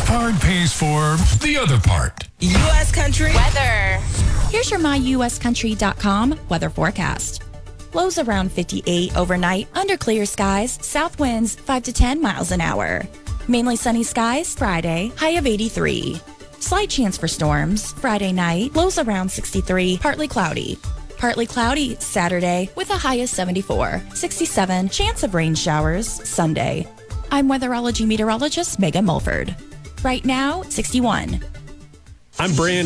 part pays for the other part. U.S. Country Weather. Here's your myuscountry.com weather forecast. Lows around 58 overnight, under clear skies, south winds 5 to 10 miles an hour. Mainly sunny skies Friday, high of 83. Slight chance for storms Friday night, lows around 63, partly cloudy. Partly cloudy Saturday with a high of 74. 67, chance of rain showers Sunday. I'm weatherology meteorologist Megan Mulford. Right now, 61. I'm Brand